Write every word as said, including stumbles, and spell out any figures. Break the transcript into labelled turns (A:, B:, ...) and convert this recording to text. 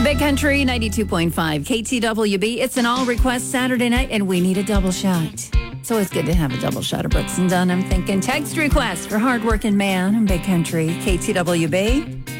A: Big Country ninety-two point five K T W B. It's an all request Saturday night, and we need a double shot. It's always good to have a double shot of Brooks and Dunn. I'm thinking text request for hardworking man in Big Country K T W B.